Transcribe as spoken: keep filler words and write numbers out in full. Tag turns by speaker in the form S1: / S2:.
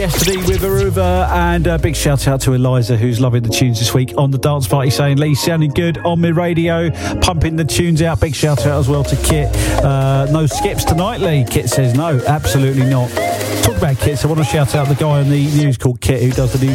S1: Yesterday with Aruba, and a big shout out to Eliza, who's loving the tunes this week on the dance party, saying Lee sounding good on my radio, pumping the tunes out. Big shout out as well to Kit. Uh, no skips tonight, Lee. Kit says no, absolutely not. Talk about Kits, I want to shout out the guy on the news called Kit who does the news